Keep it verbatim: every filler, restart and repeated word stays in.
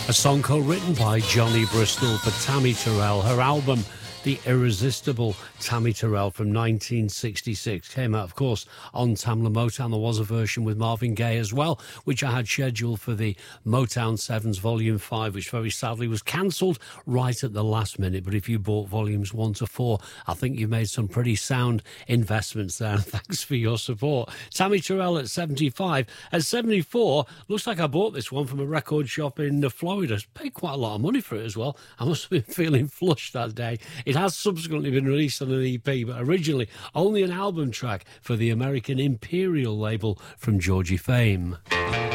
A song co-written by Johnny Bristol for Tammy Terrell. Her album, The Irresistible Tammy Terrell from nineteen sixty-six, came out, of course, on Tamla Motown. There was a version with Marvin Gaye as well, which I had scheduled for the Motown Sevens Volume five, which very sadly was cancelled right at the last minute. But if you bought Volumes one to four, I think you made some pretty sound investments there. Thanks for your support. Tammy Terrell at seventy-five. At seventy-four, looks like I bought this one from a record shop in Florida. Paid quite a lot of money for it as well. I must have been feeling flush that day. It has subsequently been released on an E P, but originally only an album track for the American Imperial label from Georgie fame.